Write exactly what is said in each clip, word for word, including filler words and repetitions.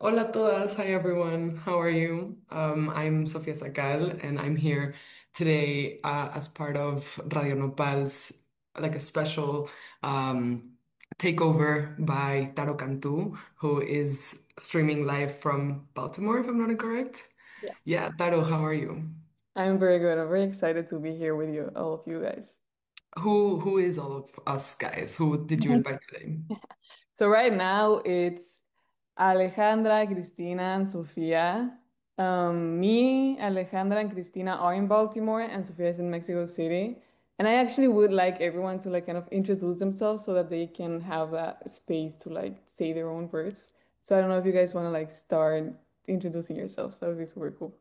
Hola a todas. Hi everyone. How are you? Um, I'm Sofía Sacal and I'm here today uh, as part of Radio Nopal's like a special um, takeover by Taro Cantu, who is streaming live from Baltimore, if I'm not incorrect. Yeah. Yeah, Taro, how are you? I'm very good. I'm very excited to be here with you, all of you guys. Who who is all of us guys? Who did you invite today? So right now it's Alejandra, Cristina, and Sofia. Um, me, Alejandra, and Cristina are in Baltimore, and Sofia is in Mexico City. And I actually would like everyone to like kind of introduce themselves so that they can have that space to like say their own words. So I don't know if you guys want to like start introducing yourselves. That would be super cool.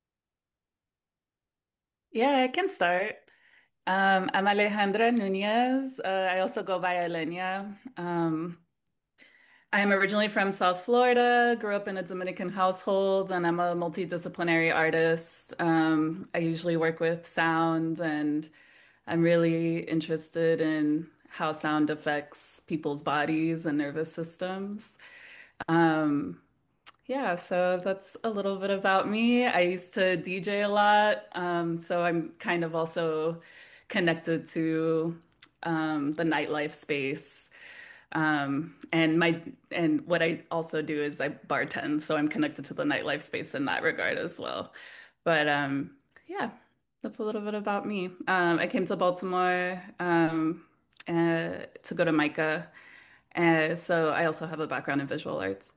Yeah, I can start. Um, I'm Alejandra Nunez. Uh, I also go by Elenia. Um, I'm originally from South Florida, grew up in a Dominican household, and I'm a multidisciplinary artist. Um, I usually work with sound, and I'm really interested in how sound affects people's bodies and nervous systems. Um, Yeah, so that's a little bit about me. I used to D J a lot, um, so I'm kind of also connected to um, the nightlife space. Um, and my and what I also do is I bartend, so I'm connected to the nightlife space in that regard as well. But um, yeah, that's a little bit about me. Um, I came to Baltimore um, uh, to go to MICA, uh, so I also have a background in visual arts.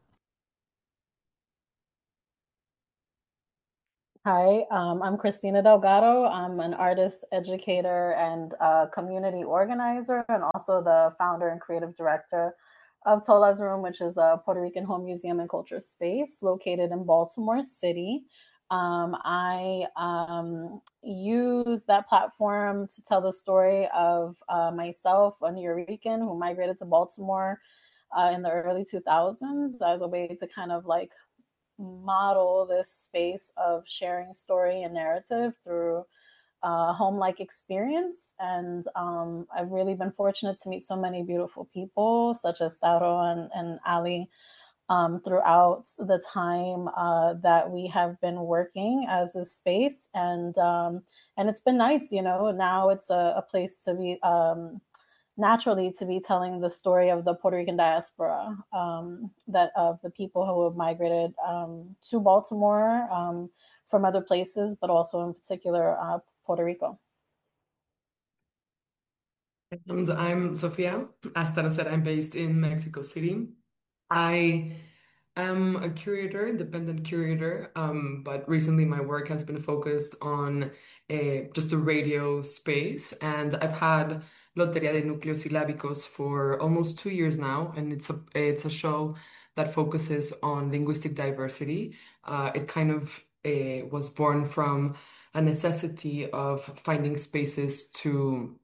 Hi, um, I'm Christina Delgado. I'm an artist, educator, and uh, community organizer, and also the founder and creative director of Tola's Room, which is a Puerto Rican home museum and culture space located in Baltimore City. Um, I um, use that platform to tell the story of uh, myself, a New Rican who migrated to Baltimore uh, in the early two thousands as a way to kind of like model this space of sharing story and narrative through a home-like experience. And um, I've really been fortunate to meet so many beautiful people, such as Taro and, and Ali, um, throughout the time uh, that we have been working as a space. And um, and it's been nice, you know. Now it's a, a place to be. Um, naturally to be telling the story of the Puerto Rican diaspora, um, that of the people who have migrated um, to Baltimore um, from other places, but also in particular uh, Puerto Rico. And I'm Sofia. As Taro said, I'm based in Mexico City. I am a curator, independent curator, um, but recently my work has been focused on a, just the radio space, and I've had Loteria de Núcleos Silábicos for almost two years now, and it's a it's a show that focuses on linguistic diversity. Uh, it kind of uh, was born from a necessity of finding spaces to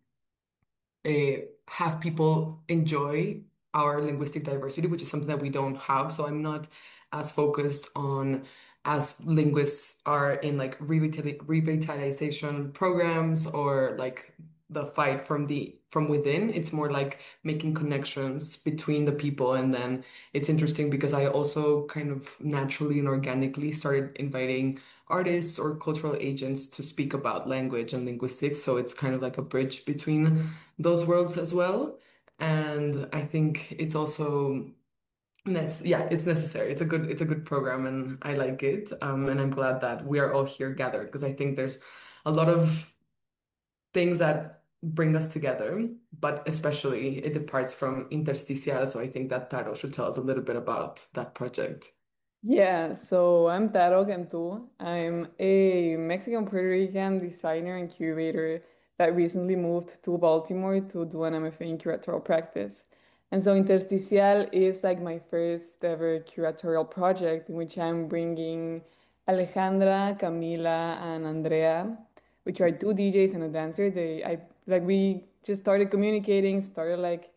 uh, have people enjoy our linguistic diversity, which is something that we don't have. So I'm not as focused on as linguists are in like revitali revitalization programs or like the fight from the from within. It's more like making connections between the people. And then it's interesting because I also kind of naturally and organically started inviting artists or cultural agents to speak about language and linguistics. So it's kind of like a bridge between those worlds as well. And I think it's also nec yeah, it's necessary. It's a good it's a good program and I like it. Um, and I'm glad that we are all here gathered because I think there's a lot of things that bring us together, but especially it departs from Intersticial. So I think that Taro should tell us a little bit about that project. Yeah, so I'm Taro Cantu. I'm a Mexican Puerto Rican designer and curator that recently moved to Baltimore to do an M F A in curatorial practice. And so Intersticial is like my first ever curatorial project in which I'm bringing Alejandra, Camila, and Andrea, which are two D Js and a dancer. They, I like we just started communicating, started like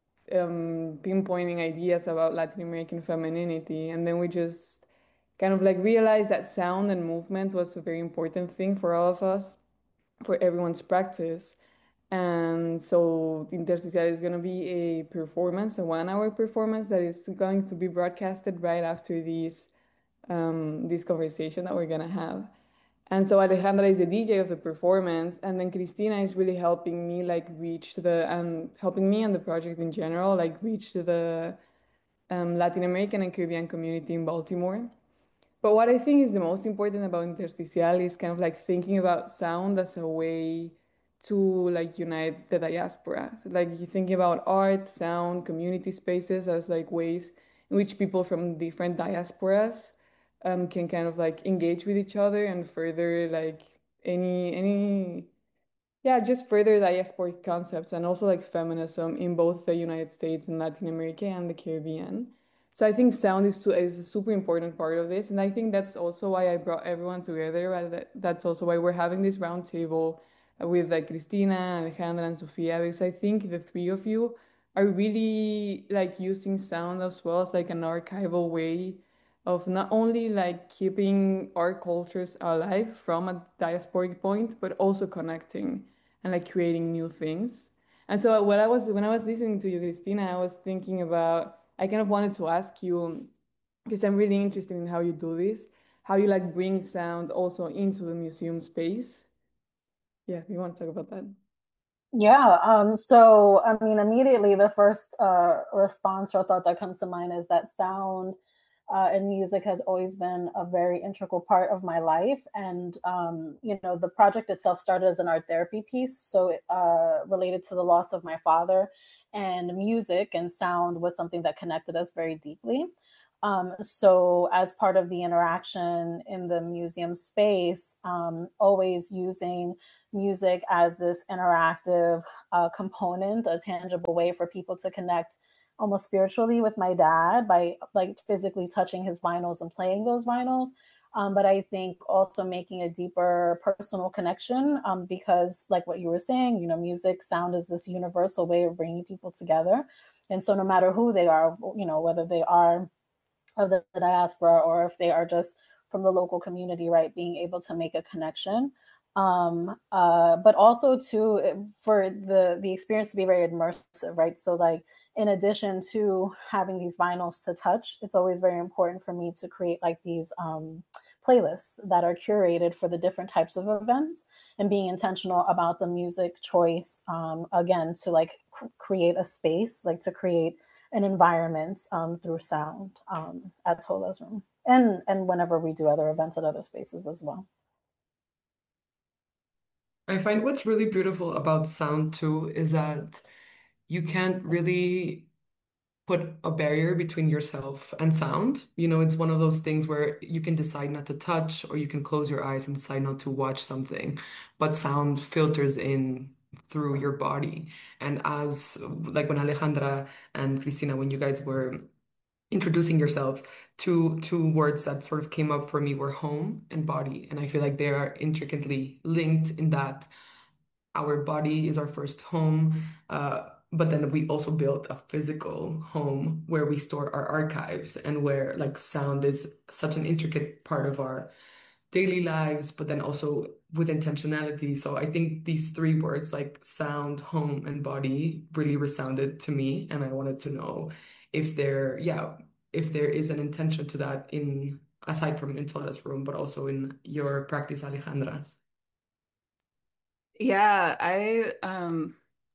um, pinpointing ideas about Latin American femininity. And then we just kind of like realized that sound and movement was a very important thing for all of us, for everyone's practice. And so Intersticial is going to be a performance, a one hour performance that is going to be broadcasted right after these um, this conversation that we're gonna have. And so Alejandra is the D J of the performance, and then Cristina is really helping me like reach to the and helping me and the project in general, like reach to the um, Latin American and Caribbean community in Baltimore. But what I think is the most important about Intersticial is kind of like thinking about sound as a way to like unite the diaspora. Like you think about art, sound, community spaces as like ways in which people from different diasporas um, can kind of like engage with each other and further like any any yeah, just further diasporic concepts and also like feminism in both the United States and Latin America and the Caribbean. So I think sound is, su- is a super important part of this. And I think that's also why I brought everyone together. Right? That, that's also why we're having this round table uh, with like Cristina, Alejandra, and Sofia, because I think the three of you are really like using sound as well as like an archival way of not only like keeping our cultures alive from a diasporic point, but also connecting and like creating new things. And so what I was when I was listening to you, Cristina, I was thinking about I kind of wanted to ask you because I'm really interested in how you do this, how you like bring sound also into the museum space. Yeah, you want to talk about that? Yeah, um, so I mean, immediately the first uh, response or thought that comes to mind is that sound uh, and music has always been a very integral part of my life. And, um, you know, the project itself started as an art therapy piece, so it, uh, related to the loss of my father. And music and sound was something that connected us very deeply. Um, so, as part of the interaction in the museum space, um, always using music as this interactive uh, component, a tangible way for people to connect almost spiritually with my dad by like physically touching his vinyls and playing those vinyls. Um, but I think also making a deeper personal connection um, because, like what you were saying, you know, music, sound is this universal way of bringing people together. And so, no matter who they are, you know, whether they are of the diaspora or if they are just from the local community, right, being able to make a connection. Um, uh, but also to for the the experience to be very immersive, right? So like in addition to having these vinyls to touch, it's always very important for me to create like these um, playlists that are curated for the different types of events and being intentional about the music choice. Um, again, to like cr- create a space, like to create an environment um, through sound um, at Tola's Room, and and whenever we do other events at other spaces as well. I find what's really beautiful about sound too is that you can't really put a barrier between yourself and sound. You know, it's one of those things where you can decide not to touch or you can close your eyes and decide not to watch something, but sound filters in through your body. And as like when Alejandra and Cristina, when you guys were introducing yourselves, two two words that sort of came up for me were home and body. And I feel like they are intricately linked in that our body is our first home, uh, but then we also built a physical home where we store our archives and where like sound is such an intricate part of our daily lives, but then also with intentionality. So I think these three words like sound, home, and body really resounded to me, and I wanted to know if there, yeah, if there is an intention to that in aside from in Tola's room, but also in your practice, Alejandra. Yeah, I um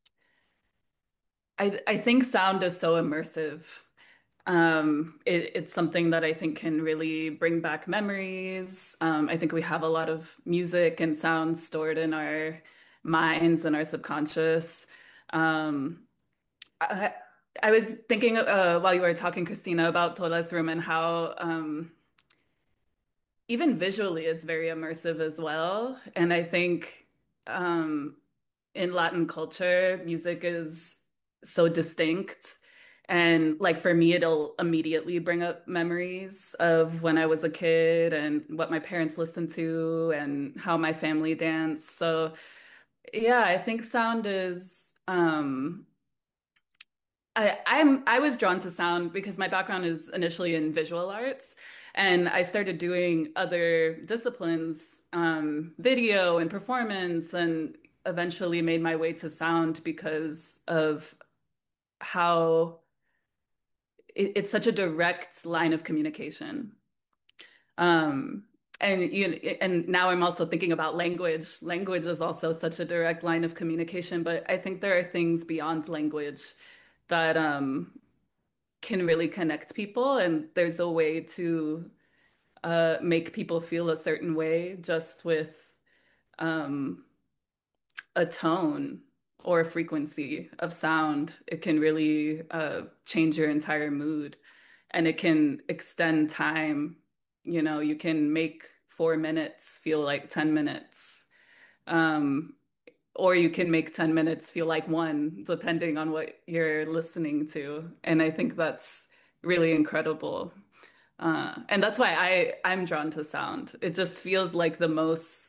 I I think sound is so immersive. Um, it, it's something that I think can really bring back memories. Um, I think we have a lot of music and sound stored in our minds and our subconscious. Um, I, I was thinking uh, while you were talking, Christina, about Tola's room and how um, even visually it's very immersive as well. And I think um, in Latin culture, music is so distinct. And like for me, it'll immediately bring up memories of when I was a kid and what my parents listened to and how my family danced. So yeah, I think sound is um I, I'm I was drawn to sound because my background is initially in visual arts, and I started doing other disciplines, um, video and performance, and eventually made my way to sound because of how it, it's such a direct line of communication. Um, and you know, and now I'm also thinking about language. Language is also such a direct line of communication, but I think there are things beyond language that um, can really connect people, and there's a way to uh, make people feel a certain way just with um, a tone or a frequency of sound. It can really uh, change your entire mood, and it can extend time. You know, you can make four minutes feel like ten minutes. Um, or you can make ten minutes feel like one, depending on what you're listening to. And I think that's really incredible. Uh, and that's why I I'm drawn to sound. It just feels like the most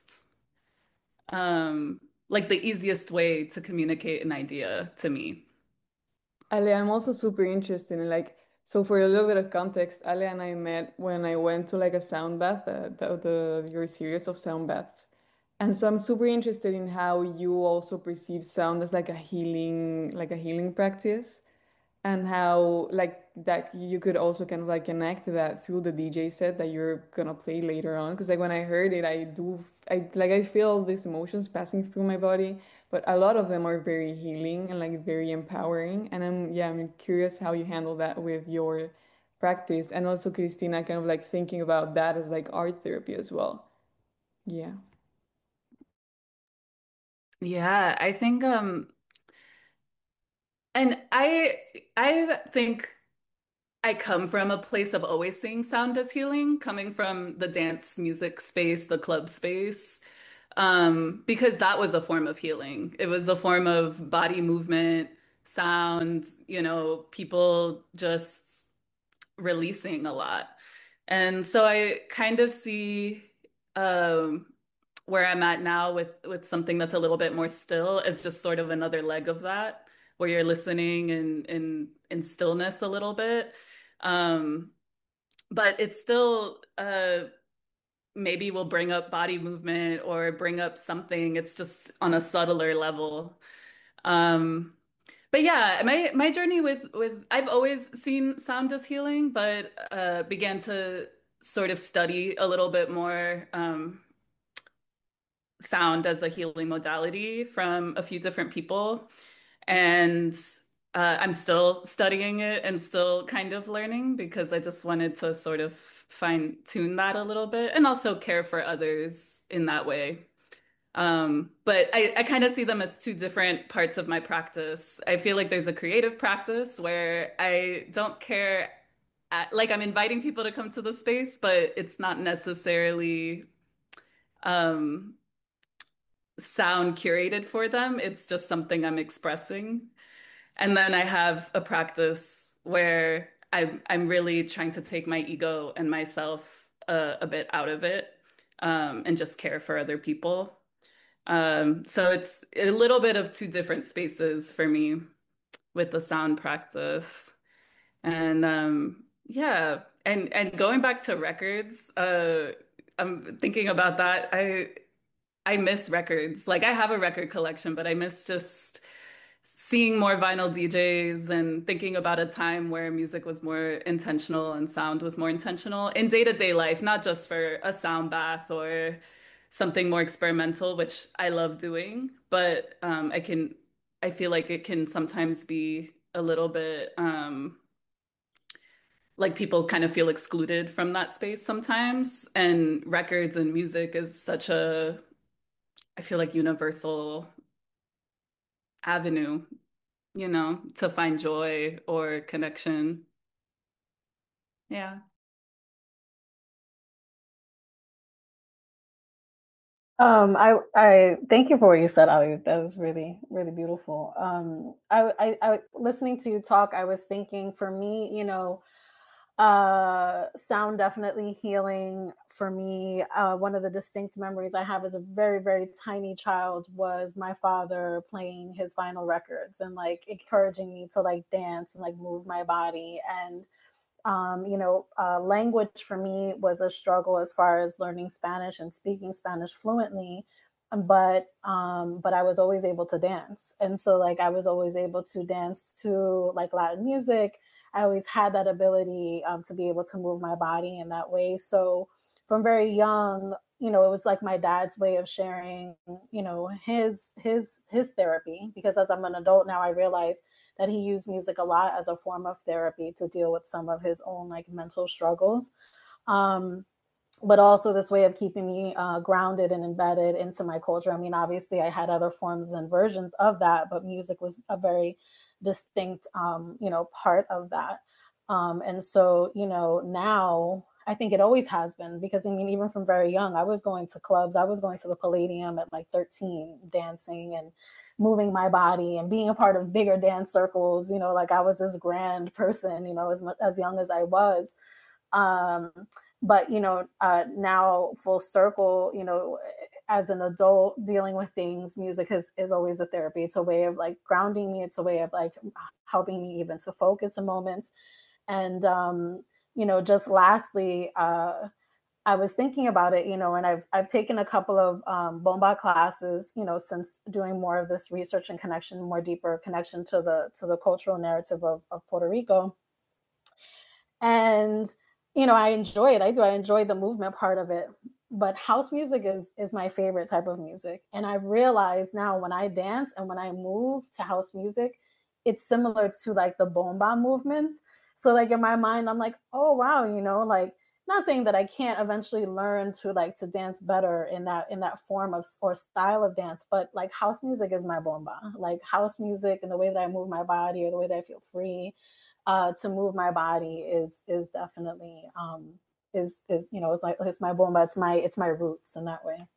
um like the easiest way to communicate an idea to me. Ale, I'm also super interested in like, so for a little bit of context, Ale and I met when I went to like a sound bath, uh, the, the your series of sound baths. And so I'm super interested in how you also perceive sound as like a healing, like a healing practice, and how like that you could also kind of like connect that through the D J set that you're gonna play later on. Because like when I heard it, I do I like I feel these emotions passing through my body, but a lot of them are very healing and like very empowering. And I'm yeah, I'm curious how you handle that with your practice, and also Christina kind of like thinking about that as like art therapy as well. Yeah. Yeah, I think um and I I think I come from a place of always seeing sound as healing, coming from the dance music space, the club space, um, because that was a form of healing. It was a form of body movement, sound, you know, people just releasing a lot. And so I kind of see um, where I'm at now with with something that's a little bit more still as just sort of another leg of that, where you're listening in in in stillness a little bit. Um, but it's still uh maybe will bring up body movement or bring up something. It's just on a subtler level. Um, but yeah, my my journey with with I've always seen sound as healing, but uh began to sort of study a little bit more um sound as a healing modality from a few different people. And uh, I'm still studying it and still kind of learning because I just wanted to sort of fine tune that a little bit and also care for others in that way. Um, but I, I kind of see them as two different parts of my practice. I feel like there's a creative practice where I don't care, at, like I'm inviting people to come to the space, but it's not necessarily um, sound curated for them. It's just something I'm expressing. And then I have a practice where I'm I'm really trying to take my ego and myself uh, a bit out of it um, and just care for other people. Um, so it's a little bit of two different spaces for me with the sound practice. And um, yeah, and and going back to records, uh, I'm thinking about that. I I miss records. Like I have a record collection, but I miss just seeing more vinyl D Js and thinking about a time where music was more intentional and sound was more intentional in day-to-day life, not just for a sound bath or something more experimental, which I love doing, but um, I can, I feel like it can sometimes be a little bit um, like people kind of feel excluded from that space sometimes. And records and music is such a, I feel like universal avenue, you know, to find joy or connection. Yeah. Um, I I thank you for what you said, Ali. That was really really beautiful. Um, I, I I listening to you talk, I was thinking for me, you know, uh, sound definitely healing for me. Uh, one of the distinct memories I have as a very very tiny child was my father playing his vinyl records and like encouraging me to like dance and like move my body and um, you know, uh, language for me was a struggle as far as learning Spanish and speaking Spanish fluently. but um but I was always able to dance. And so like I was always able to dance to like Latin music. I always had that ability um, to be able to move my body in that way. So from very young, you know, it was like my dad's way of sharing, you know, his his his therapy, because as I'm an adult now I realize that he used music a lot as a form of therapy to deal with some of his own like mental struggles. Um but also this way of keeping me uh, grounded and embedded into my culture. I mean, obviously, I had other forms and versions of that, but music was a very distinct, um, you know, part of that. Um, and so, you know, now I think it always has been, because I mean, even from very young, I was going to clubs. I was going to the Palladium at like thirteen, dancing and moving my body and being a part of bigger dance circles. You know, like I was this grand person, you know, as much as young as I was. Um, but you know, uh, now full circle, you know, as an adult dealing with things, music is, is always a therapy. It's a way of like grounding me. It's a way of like helping me even to focus in moments. And um, you know, just lastly, uh, I was thinking about it, you know, and I've I've taken a couple of um, bomba classes, you know, since doing more of this research and connection, more deeper connection to the to the cultural narrative of, of Puerto Rico. And you know, I enjoy it. I do. I enjoy the movement part of it. But house music is is my favorite type of music. And I've realized now when I dance and when I move to house music, it's similar to like the bomba movements. So like in my mind, I'm like, oh wow, you know, like not saying that I can't eventually learn to like to dance better in that in that form of or style of dance, but like house music is my bomba. Like house music and the way that I move my body or the way that I feel free uh, to move my body is is definitely um, is is you know it's like it's my bomba. It's my it's my roots in that way.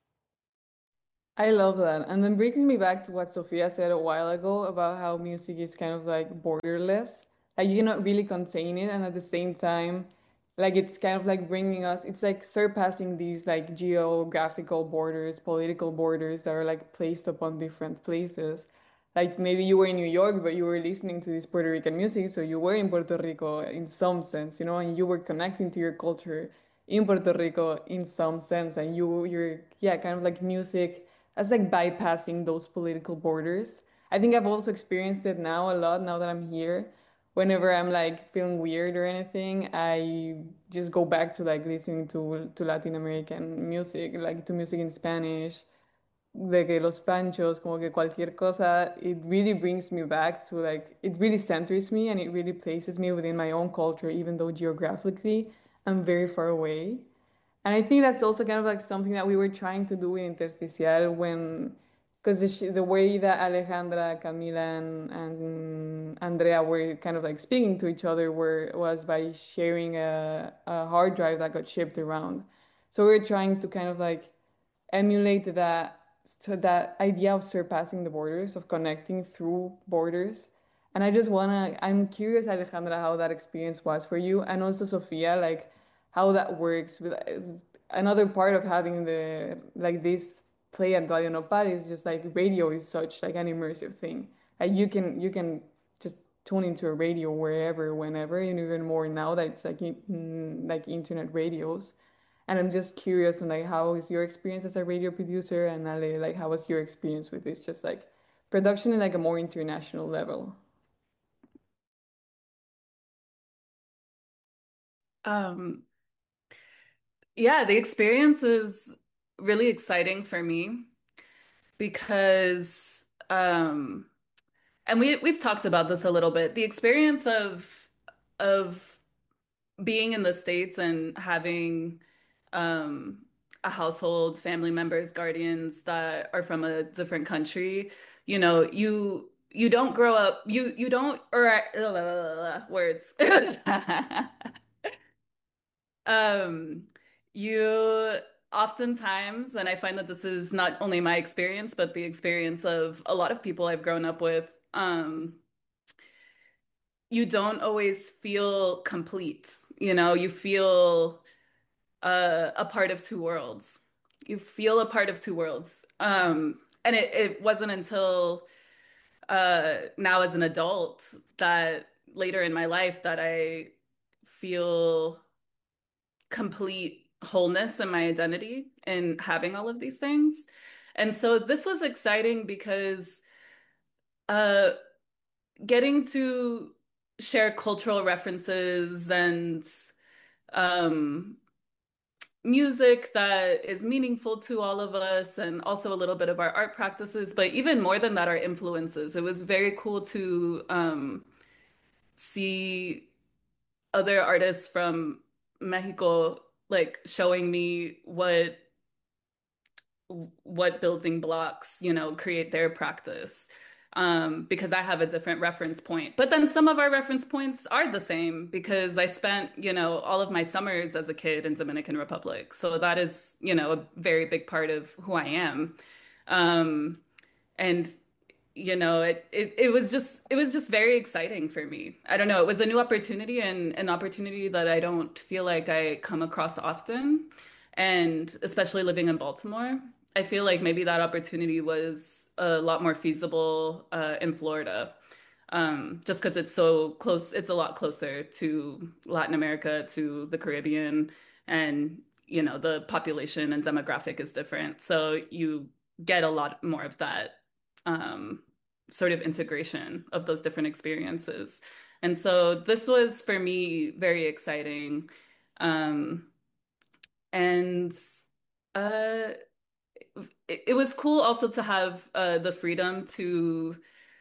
I love that. And then brings me back to what Sophia said a while ago about how music is kind of like borderless. Like you cannot really contain it, and at the same time, like it's kind of like bringing us, it's like surpassing these like geographical borders, political borders that are like placed upon different places. Like maybe you were in New York, but you were listening to this Puerto Rican music, so you were in Puerto Rico in some sense, you know, and you were connecting to your culture in Puerto Rico in some sense, and you you're yeah, kind of like music as like bypassing those political borders. I think I've also experienced it now a lot now that I'm here. Whenever I'm like feeling weird or anything, I just go back to like listening to to Latin American music, like to music in Spanish, de que los panchos, como que cualquier cosa, it really brings me back to like, it really centers me and it really places me within my own culture, even though geographically I'm very far away. And I think that's also kind of like something that we were trying to do in Intersticial when, because the, the way that Alejandra, Camila, and, and Andrea were kind of like speaking to each other were was by sharing a, a hard drive that got shipped around. So we we're trying to kind of like emulate that so that idea of surpassing the borders, of connecting through borders. And I just wanna, I'm curious, Alejandra, how that experience was for you, and also Sophia, like how that works with another part of having the like this play at Radio Nopal is just like radio is such like an immersive thing. Like you can you can just tune into a radio wherever, whenever, and even more now that it's like in, like internet radios. And I'm just curious on like how is your experience as a radio producer, and Ale, like how was your experience with this just like production in like a more international level? Um, yeah, the experience is really exciting for me because um and we we've talked about this a little bit. The experience of of being in the States and having um a household, family members, guardians that are from a different country, you know, you you don't grow up, you you don't or uh, words. Um, you oftentimes, and I find that this is not only my experience, but the experience of a lot of people I've grown up with, um, you don't always feel complete. You know, you feel uh, a part of two worlds. You feel a part of two worlds. Um, and it, it wasn't until uh, now as an adult that later in my life that I feel complete wholeness in my identity and having all of these things. And so this was exciting because uh, getting to share cultural references and um, music that is meaningful to all of us, and also a little bit of our art practices, but even more than that, our influences. It was very cool to um, see other artists from Mexico like showing me what what building blocks, you know, create their practice. Um, because I have a different reference point. But then some of our reference points are the same because I spent, you know, all of my summers as a kid in Dominican Republic. So that is, you know, a very big part of who I am. Um, and you know, it, it it was just it was just very exciting for me. I don't know, it was a new opportunity and an opportunity that I don't feel like I come across often. And especially living in Baltimore, I feel like maybe that opportunity was a lot more feasible uh, in Florida. Um, just because it's so close, it's a lot closer to Latin America, to the Caribbean, and you know, the population and demographic is different. So you get a lot more of that um, sort of integration of those different experiences. And so this was for me very exciting. Um, and uh, it, it was cool also to have uh, the freedom to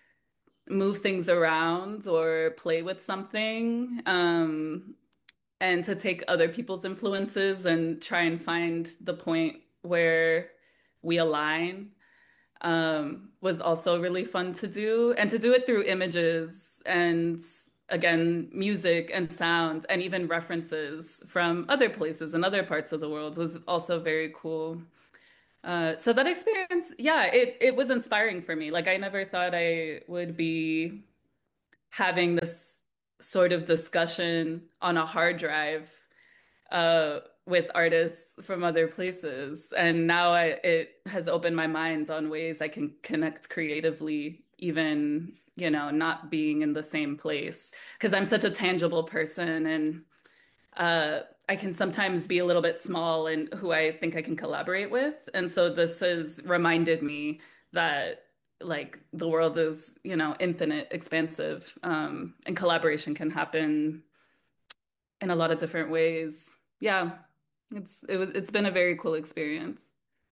move things around or play with something, um, and to take other people's influences and try and find the point where we align um, was also really fun to do. And to do it through images and again, music and sound and even references from other places and other parts of the world was also very cool. Uh, so that experience, yeah, it it was inspiring for me. Like I never thought I would be having this sort of discussion on a hard drive uh, with artists from other places. And now I, it has opened my mind on ways I can connect creatively, even, you know, not being in the same place. Because I'm such a tangible person and uh, I can sometimes be a little bit small in who I think I can collaborate with. And so this has reminded me that like the world is, you know, infinite, expansive, um, and collaboration can happen in a lot of different ways. Yeah, it's it was it's been a very cool experience.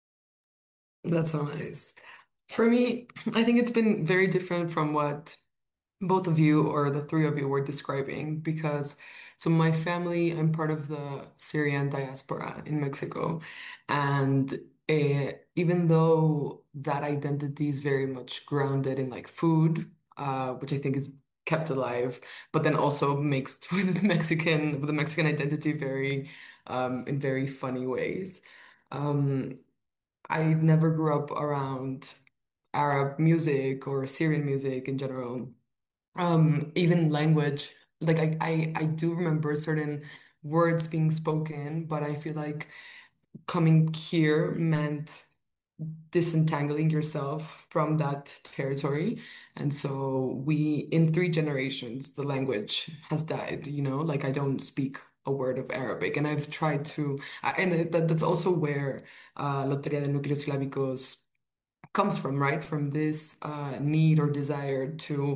That's so nice. For me, I think it's been very different from what both of you or the three of you were describing because so my family, I'm part of the Syrian diaspora in Mexico, and uh, even though that identity is very much grounded in like food, uh, which I think is kept alive, but then also mixed with Mexican with the Mexican identity very um, in very funny ways. Um, I never grew up around Arab music or Syrian music in general. Um, even language, like I, I, I do remember certain words being spoken, but I feel like coming here meant disentangling yourself from that territory. And so we, in three generations, the language has died, you know, like I don't speak a word of Arabic. And I've tried to, I- and that, that's also where uh, Loteria de Núcleos Silàbicos comes from, right? From this uh, need or desire to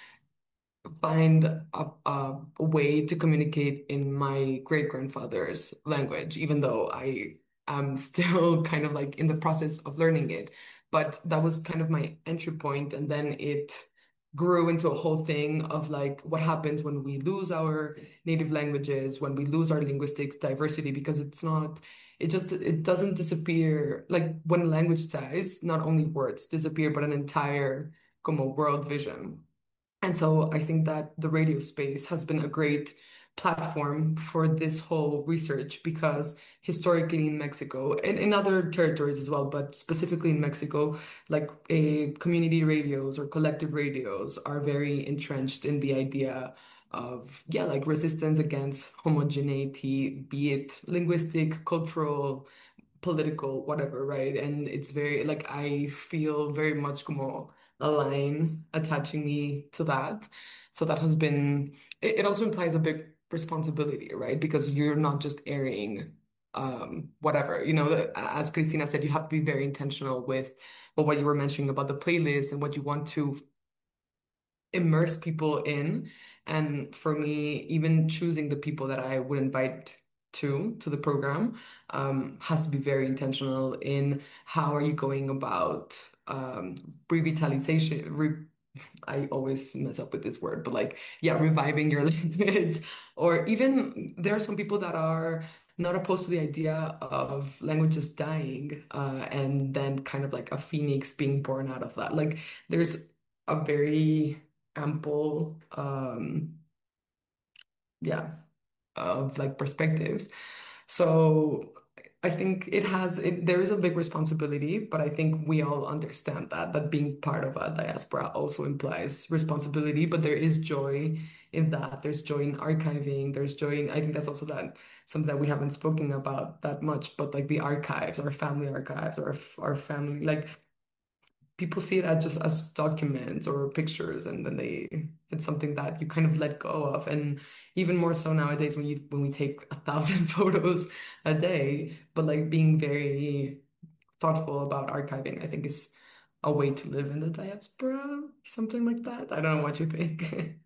find a, a way to communicate in my great grandfather's language, even though I am still kind of like in the process of learning it. But that was kind of my entry point, and then it grew into a whole thing of like what happens when we lose our native languages, when we lose our linguistic diversity, because it's not, it just it doesn't disappear. Like when a language dies, not only words disappear, but an entire como world vision. And so I think that the radio space has been a great platform for this whole research because historically in Mexico and in other territories as well, but specifically in Mexico, like a community radios or collective radios are very entrenched in the idea of, yeah, like resistance against homogeneity, be it linguistic, cultural, political, whatever, right? And it's very like I feel very much como a line attaching me to that. So that has been it, it also implies a big responsibility, right? Because you're not just airing um, whatever. You know, as Cristina said, you have to be very intentional with well, what you were mentioning about the playlist and what you want to immerse people in. And for me, even choosing the people that I would invite to to the program um, has to be very intentional in how are you going about um, revitalization. Re I always mess up with this word, but like, yeah, reviving your language. Or even there are some people that are not opposed to the idea of languages dying, uh, and then kind of like a phoenix being born out of that. Like, there's a very ample, um, yeah, of like perspectives. So I think it has it, there is a big responsibility, but I think we all understand that that being part of a diaspora also implies responsibility, but there is joy in that. There's joy in archiving, there's joy in I think that's also that something that we haven't spoken about that much, but like the archives, our family archives, our our family like people see it as just as documents or pictures, and then they it's something that you kind of let go of. And even more so nowadays when you when we take a thousand photos a day, but like being very thoughtful about archiving, I think is a way to live in the diaspora, something like that. I don't know what you think.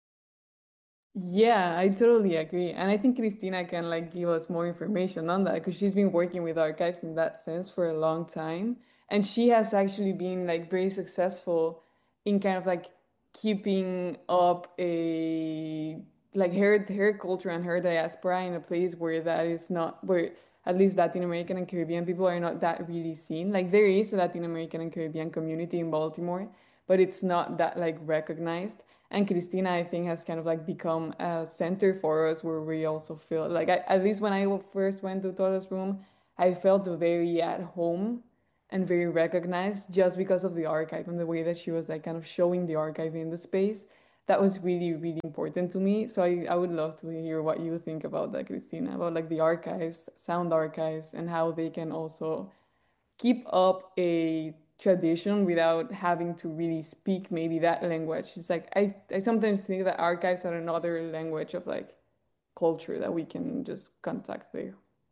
Yeah, I totally agree. And I think Cristina can like give us more information on that because she's been working with archives in that sense for a long time. And she has actually been like very successful in kind of like keeping up a like her her culture and her diaspora in a place where that is not where at least Latin American and Caribbean people are not that really seen. Like there is a Latin American and Caribbean community in Baltimore, but it's not that like recognized. And Cristina, I think, has kind of like become a center for us where we also feel like, I, at least when I first went to Toto's room, I felt very at home and very recognized just because of the archive and the way that she was like kind of showing the archive in the space. That was really, really important to me. So I, I would love to hear what you think about that, Cristina, about like the archives, sound archives, and how they can also keep up a tradition without having to really speak maybe that language. It's like I, I sometimes think that archives are another language of like culture that we can just contact there.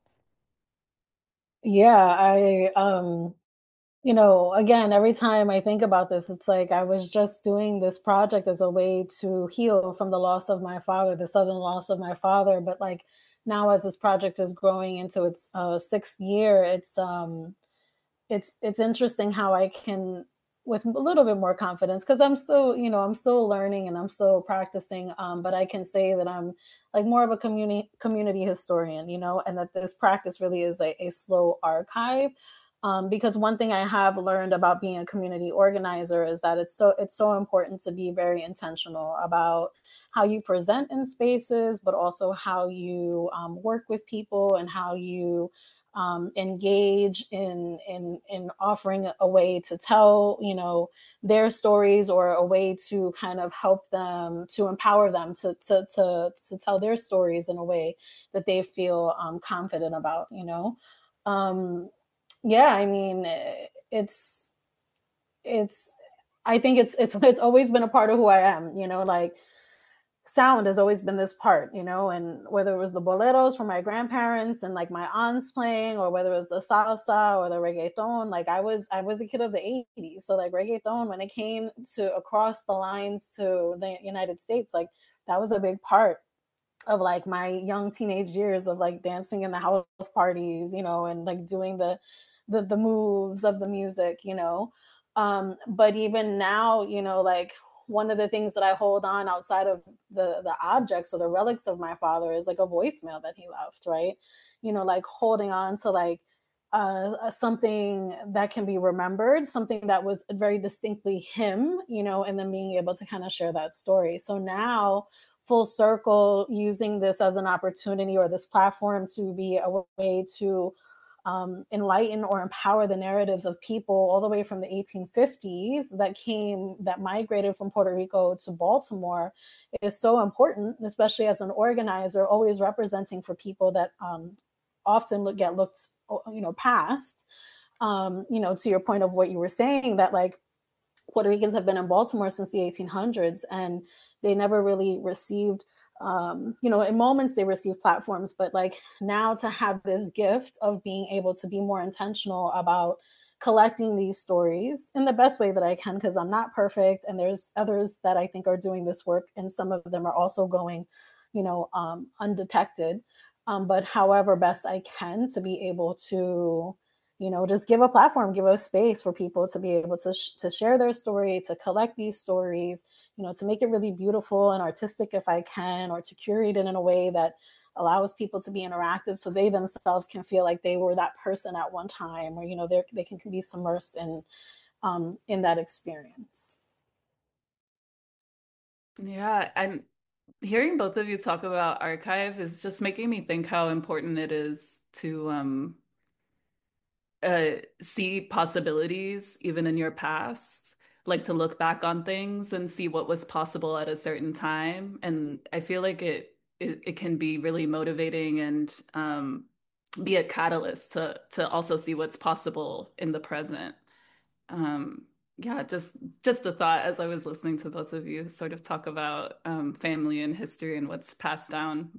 Yeah, I um you know, again, every time I think about this, it's like I was just doing this project as a way to heal from the loss of my father, the sudden loss of my father. But like now, as this project is growing into its uh, sixth year, it's um, it's it's interesting how I can, with a little bit more confidence, because I'm still, you know, I'm still learning and I'm still practicing. Um, but I can say that I'm like more of a community community historian, you know, and that this practice really is a, a slow archive. Um, because one thing I have learned about being a community organizer is that it's so it's so important to be very intentional about how you present in spaces, but also how you um, work with people and how you um, engage in in in offering a way to tell, you know, their stories, or a way to kind of help them, to empower them to to to, to tell their stories in a way that they feel um, confident about, you know. Um, yeah, I mean, eh, it's it's I think it's it's it's always been a part of who I am, you know, like sound has always been this part, you know, and whether it was the boleros from my grandparents and like my aunts playing, or whether it was the salsa or the reggaeton, like I was I was a kid of the eighties. So like reggaeton, when it came to across the lines to the United States, like that was a big part of like my young teenage years of like dancing in the house parties, you know, and like doing the the, the moves of the music, you know. Um, but even now, you know, like one of the things that I hold on outside of the the objects or the relics of my father is like a voicemail that he left, right? You know, like holding on to like uh, uh, something that can be remembered, something that was very distinctly him, you know, and then being able to kind of share that story. So now, full circle, using this as an opportunity or this platform to be a way to um, enlighten or empower the narratives of people all the way from the eighteen fifties that came, that migrated from Puerto Rico to Baltimore is so important, especially as an organizer, always representing for people that um, often look, get looked, you know, past. Um, you know, to your point of what you were saying, that like Puerto Ricans have been in Baltimore since the eighteen hundreds, and they never really received um, you know, in moments they receive platforms, but like now to have this gift of being able to be more intentional about collecting these stories in the best way that I can, because I'm not perfect. And there's others that I think are doing this work, and some of them are also going, you know, um, undetected. Um, but however best I can to be able to, you know, just give a platform, give a space for people to be able to sh- to share their story, to collect these stories, you know, to make it really beautiful and artistic if I can, or to curate it in a way that allows people to be interactive so they themselves can feel like they were that person at one time, or, you know, they they can be submersed in um, in that experience. Yeah, I'm hearing both of you talk about archive is just making me think how important it is to um uh see possibilities even in your past, like to look back on things and see what was possible at a certain time. And I feel like it it, it can be really motivating and um be a catalyst to to also see what's possible in the present. Um yeah, just just a thought as I was listening to both of you sort of talk about um family and history and what's passed down.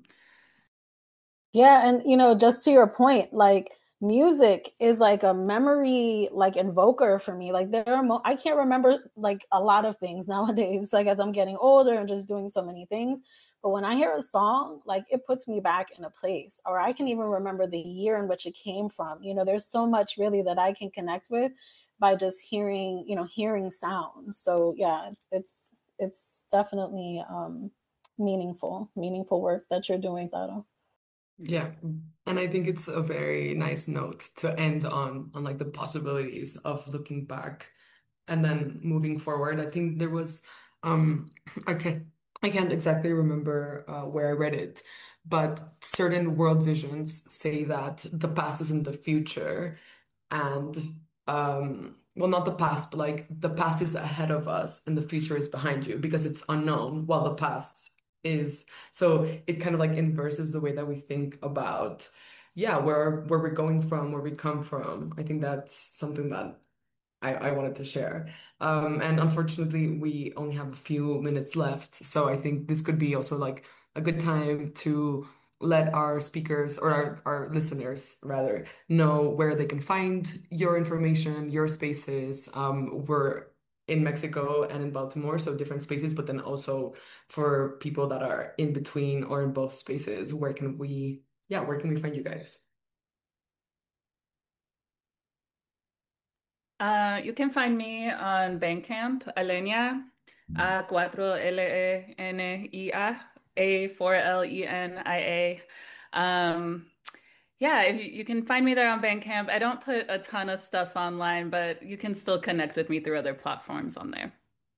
Yeah, and you know, just to your point, like music is like a memory like invoker for me. Like there are mo- I can't remember like a lot of things nowadays, like as I'm getting older and just doing so many things. But when I hear a song, like it puts me back in a place, or I can even remember the year in which it came from. You know, there's so much really that I can connect with by just hearing, you know, hearing sounds. So yeah, it's it's it's definitely um meaningful, meaningful work that you're doing, Taro. Yeah. And I think it's a very nice note to end on on like the possibilities of looking back and then moving forward. I think there was um I can't I can't exactly remember uh, where I read it, but certain world visions say that the past isn't the future, and um well, not the past, but like the past is ahead of us and the future is behind you because it's unknown, while the past is, so it kind of like inverses the way that we think about, yeah, where where we're going from, where we come from. I think that's something that I, I wanted to share. Um, and unfortunately, we only have a few minutes left. So I think this could be also like a good time to let our speakers, or our, our listeners rather, know where they can find your information, your spaces. Um, we're in Mexico and in Baltimore, so different spaces, but then also for people that are in between or in both spaces, where can we, yeah, where can we find you guys? Uh, you can find me on Bandcamp, Alenia, A cuatro L E N I A, A four L E N I A. Um, yeah, if you, you can find me there on Bandcamp. I don't put a ton of stuff online, but you can still connect with me through other platforms on there.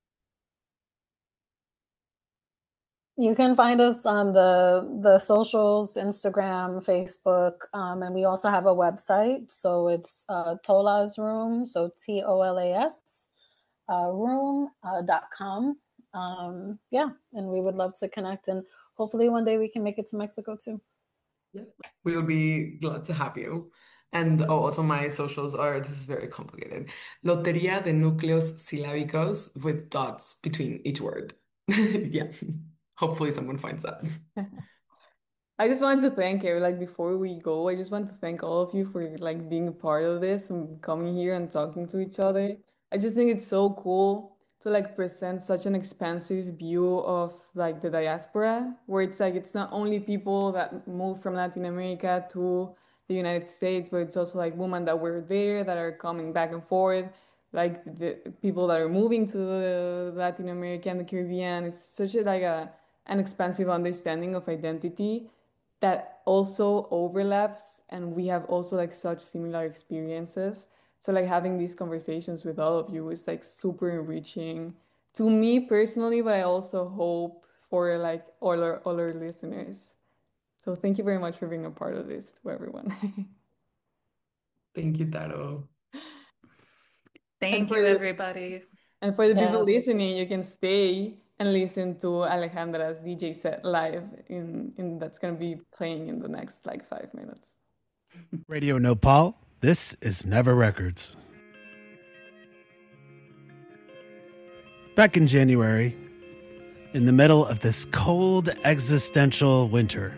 You can find us on the the socials, Instagram, Facebook, um, and we also have a website. So it's uh, Tola's Room, so T O L A S uh, room uh, dot com. Um, yeah, and we would love to connect, and hopefully one day we can make it to Mexico too. Yeah, we would be glad to have you. And oh, also my socials are, this is very complicated. Lotería de núcleos silábicos with dots between each word. Yeah, hopefully someone finds that. I just wanted to thank you. Like before we go, I just want to thank all of you for like being a part of this and coming here and talking to each other. I just think it's so cool to like present such an expansive view of like the diaspora, where it's like it's not only people that moved from Latin America to the United States, but it's also like women that were there that are coming back and forth, like the people that are moving to the Latin America and the Caribbean. It's such a like a an expansive understanding of identity that also overlaps, and we have also like such similar experiences. So like having these conversations with all of you is like super enriching to me personally, but I also hope for like all our all our listeners. So thank you very much for being a part of this to everyone. Thank you, Taro. And Thank for you, the everybody. and for the people Yes. listening, you can stay and listen to Alejandra's D J set live in in that's gonna be playing in the next like five minutes. Radio Nopal, this is Never Records. Back in January, in the middle of this cold existential winter.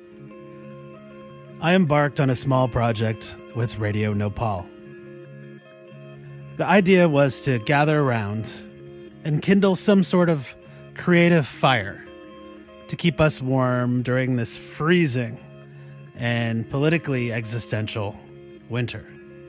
I embarked on a small project with Radio Nopal. The idea was to gather around and kindle some sort of creative fire to keep us warm during this freezing and politically existential winter.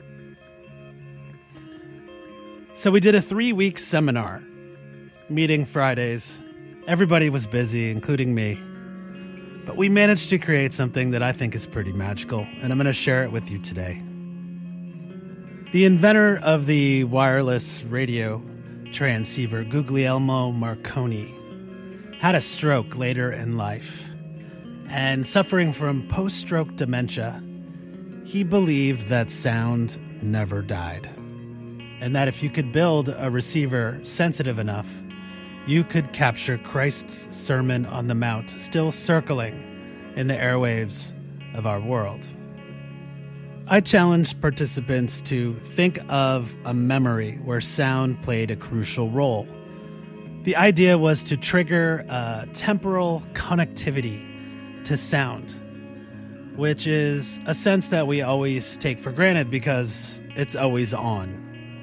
So we did a three-week seminar, meeting Fridays. Everybody was busy, including me. But we managed to create something that I think is pretty magical, and I'm going to share it with you today. The inventor of the wireless radio transceiver, Guglielmo Marconi, had a stroke later in life, and suffering from post-stroke dementia, he believed that sound never died, and that if you could build a receiver sensitive enough, you could capture Christ's Sermon on the Mount still circling in the airwaves of our world. I challenged participants to think of a memory where sound played a crucial role. The idea was to trigger a temporal connectivity to sound, which is a sense that we always take for granted because it's always on.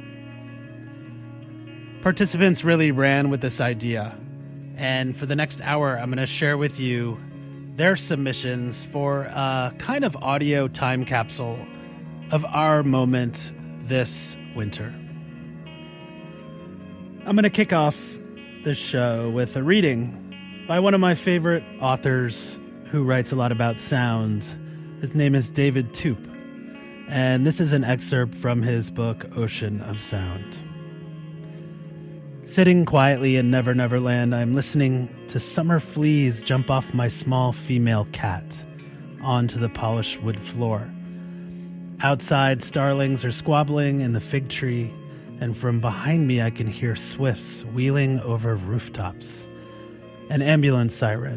Participants really ran with this idea, and for the next hour, I'm going to share with you their submissions for a kind of audio time capsule of our moment this winter. I'm going to kick off the show with a reading by one of my favorite authors who writes a lot about sound. His name is David Toop, and this is an excerpt from his book, Ocean of Sound. Sitting quietly in Never Never Land, I'm listening to summer fleas jump off my small female cat onto the polished wood floor. Outside, starlings are squabbling in the fig tree, and from behind me I can hear swifts wheeling over rooftops. An ambulance siren